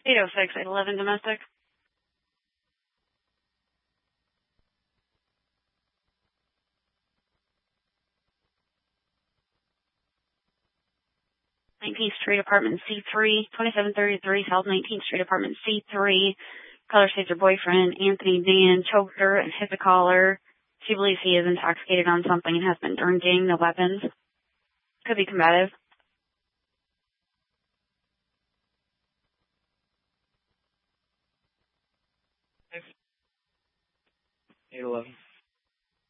806, 811 domestic. Nineteenth Street, Apartment C3, 2733 South 19th Street, Apartment C3. Caller states her boyfriend, Anthony Dan, choked her and hit the caller. She believes he is intoxicated on something and has been drinking. No weapons. Could be combative. 811.